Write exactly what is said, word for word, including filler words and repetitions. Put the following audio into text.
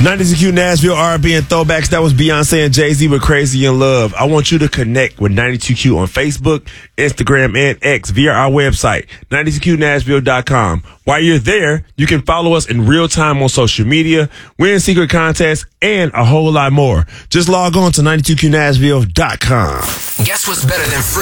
ninety-two Q Nashville R and B and throwbacks. That was Beyonce and Jay-Z with Crazy in Love. I want you to connect with ninety-two Q on Facebook, Instagram, and X via our website, ninety-two Q Nashville dot com. While you're there, you can follow us in real time on social media, win secret contests, and a whole lot more. Just log on to ninety-two Q Nashville dot com. Guess what's better than free?